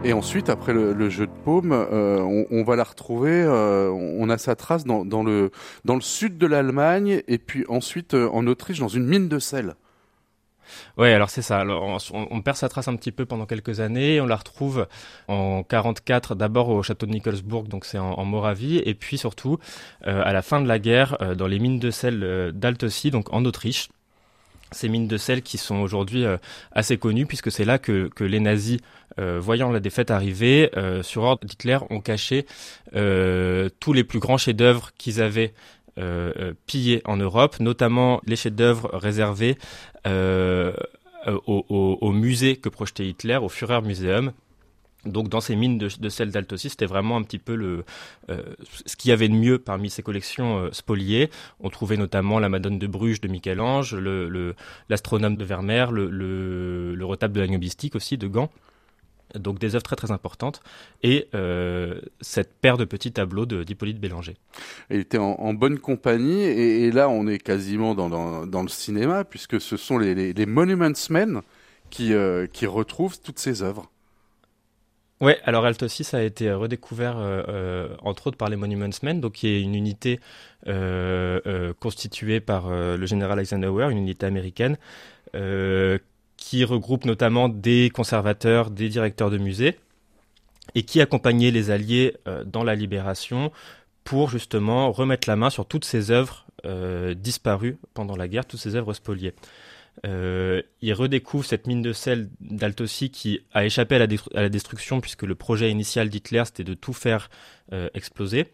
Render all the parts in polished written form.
Et ensuite, après le jeu de paume, on va la retrouver, on a sa trace dans le sud de l'Allemagne, et puis ensuite en Autriche, dans une mine de sel. Ouais, alors c'est ça. Alors, on perd sa trace un petit peu pendant quelques années. On la retrouve en 44, d'abord au château de Nikolsburg, donc c'est en Moravie, et puis surtout à la fin de la guerre dans les mines de sel d'Altötz, donc en Autriche. Ces mines de sel qui sont aujourd'hui assez connues puisque c'est là que les nazis, voyant la défaite arriver, sur ordre d'Hitler, ont caché tous les plus grands chefs-d'œuvre qu'ils avaient pillés en Europe, notamment les chefs-d'œuvre réservés au musée que projetait Hitler, au Führermuseum. Donc dans ces mines de sel d'Altötz, c'était vraiment un petit peu ce qu'il y avait de mieux parmi ces collections spoliées. On trouvait notamment la Madone de Bruges de Michel-Ange, l'Astronome de Vermeer, le retable de l'agnobistique aussi de Gand. Donc des œuvres très très importantes, et cette paire de petits tableaux d'Hippolyte Bélanger. Il était en bonne compagnie, et là on est quasiment dans le cinéma, puisque ce sont les Monuments Men qui retrouvent toutes ces œuvres. Ouais, alors Altötz a été redécouvert entre autres par les Monuments Men, donc qui est une unité constituée par le général Eisenhower, une unité américaine, qui regroupe notamment des conservateurs, des directeurs de musées, et qui accompagnait les Alliés dans la libération pour justement remettre la main sur toutes ces œuvres disparues pendant la guerre, toutes ces œuvres spoliées. Il redécouvre cette mine de sel d'Altötz qui a échappé à la destruction puisque le projet initial d'Hitler c'était de tout faire exploser,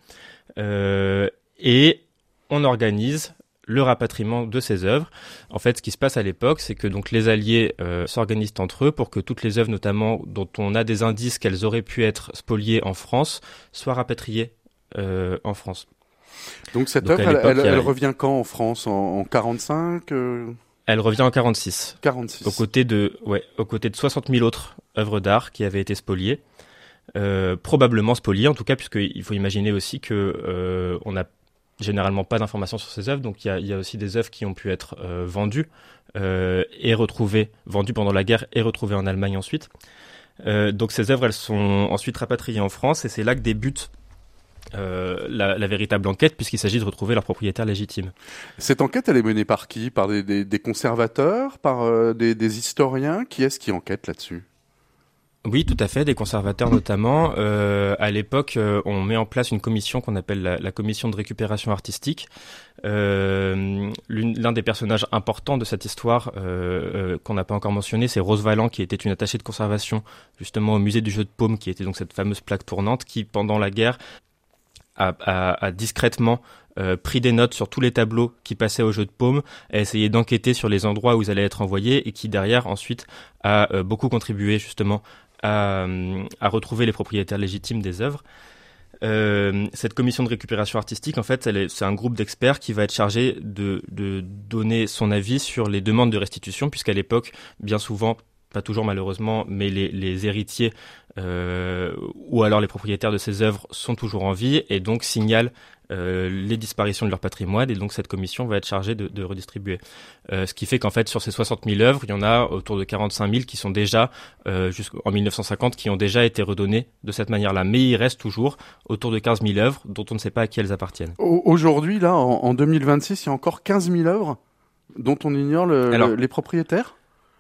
et on organise le rapatriement de ces œuvres. En fait, ce qui se passe à l'époque, c'est que donc les Alliés s'organisent entre eux pour que toutes les œuvres, notamment dont on a des indices qu'elles auraient pu être spoliées en France, soient rapatriées en France. Donc cette œuvre, elle revient quand en France, en 45 Elle revient en 46. 46. Aux côtés de 60 000 autres œuvres d'art qui avaient été spoliées. Probablement spoliées, en tout cas, puisqu'il faut imaginer aussi que on n'a généralement pas d'informations sur ces œuvres, donc il y a aussi des œuvres qui ont pu être vendues et retrouvées, vendues pendant la guerre et retrouvées en Allemagne ensuite. Donc ces œuvres, elles sont ensuite rapatriées en France, et c'est là que débute la véritable enquête, puisqu'il s'agit de retrouver leur propriétaire légitime. Cette enquête, elle est menée par qui ? Par des conservateurs ? Par des historiens ? Qui est-ce qui enquête là-dessus ? Oui, tout à fait, des conservateurs notamment. À l'époque, on met en place une commission qu'on appelle la commission de récupération artistique. L'un des personnages importants de cette histoire qu'on n'a pas encore mentionné, c'est Rose Valland, qui était une attachée de conservation justement au musée du jeu de paume, qui était donc cette fameuse plaque tournante qui, pendant la guerre, a discrètement pris des notes sur tous les tableaux qui passaient au jeu de paume, a essayé d'enquêter sur les endroits où ils allaient être envoyés, et qui derrière ensuite a beaucoup contribué justement à retrouver les propriétaires légitimes des œuvres. Cette commission de récupération artistique, en fait, c'est un groupe d'experts qui va être chargé de donner son avis sur les demandes de restitution, puisqu'à l'époque, bien souvent, pas toujours malheureusement, mais les héritiers ou alors les propriétaires de ces œuvres sont toujours en vie, et donc signalent les disparitions de leur patrimoine, et donc cette commission va être chargée de redistribuer. Ce qui fait qu'en fait, sur ces 60 000 œuvres, il y en a autour de 45 000 qui sont déjà, jusqu'en 1950, qui ont déjà été redonnées de cette manière-là. Mais il reste toujours autour de 15 000 œuvres dont on ne sait pas à qui elles appartiennent. Aujourd'hui, là, en 2026, il y a encore 15 000 œuvres dont on ignore les propriétaires ?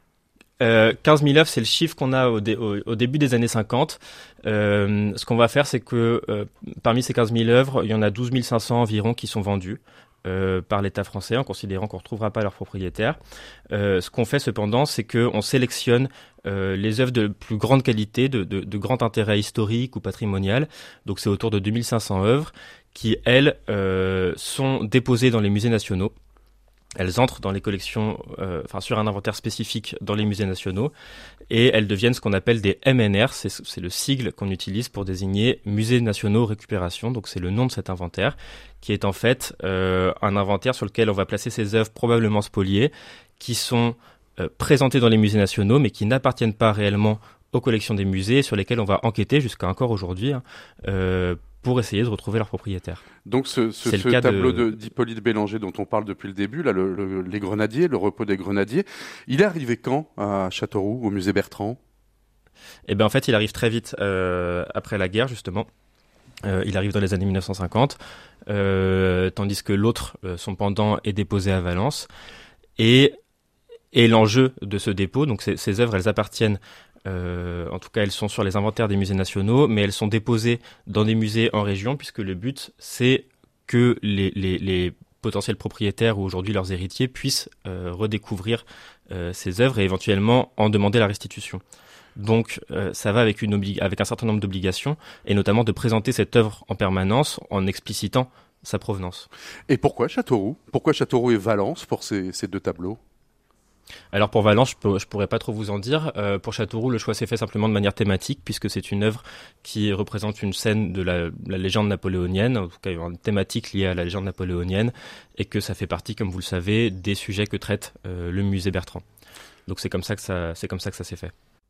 15 000 œuvres, c'est le chiffre qu'on a au début des années 50. Ce qu'on va faire, c'est que parmi ces 15 000 œuvres, il y en a 12 500 environ qui sont vendues par l'État français, en considérant qu'on ne retrouvera pas leurs propriétaires. Ce qu'on fait cependant, c'est qu'on sélectionne les œuvres de plus grande qualité, de grand intérêt historique ou patrimonial. Donc c'est autour de 2 500 œuvres qui, elles, sont déposées dans les musées nationaux. Elles entrent dans les collections, sur un inventaire spécifique dans les musées nationaux, et elles deviennent ce qu'on appelle des MNR, c'est le sigle qu'on utilise pour désigner Musées Nationaux Récupération, donc c'est le nom de cet inventaire, qui est en fait un inventaire sur lequel on va placer ces œuvres probablement spoliées, qui sont présentées dans les musées nationaux, mais qui n'appartiennent pas réellement aux collections des musées, sur lesquelles on va enquêter jusqu'à encore aujourd'hui, pour essayer de retrouver leur propriétaire. Donc ce tableau d'Hippolyte Bélanger dont on parle depuis le début, là, les Grenadiers, le repos des Grenadiers, il est arrivé quand à Châteauroux, au musée Bertrand ? Et ben en fait, il arrive très vite après la guerre, justement. Il arrive dans les années 1950, tandis que l'autre, son pendant, est déposé à Valence. Et l'enjeu de ce dépôt, donc ces œuvres, elles appartiennent, en tout cas elles sont sur les inventaires des musées nationaux, mais elles sont déposées dans des musées en région, puisque le but c'est que les potentiels propriétaires ou aujourd'hui leurs héritiers puissent redécouvrir ces œuvres et éventuellement en demander la restitution. Donc ça va avec avec un certain nombre d'obligations, et notamment de présenter cette œuvre en permanence en explicitant sa provenance. Et pourquoi Châteauroux ? Pourquoi Châteauroux et Valence pour ces deux tableaux ? Alors pour Valence, je pourrais pas trop vous en dire. Pour Châteauroux, le choix s'est fait simplement de manière thématique, puisque c'est une œuvre qui représente une scène de la légende napoléonienne, en tout cas une thématique liée à la légende napoléonienne, et que ça fait partie, comme vous le savez, des sujets que traite le musée Bertrand. Donc c'est comme ça que ça s'est fait.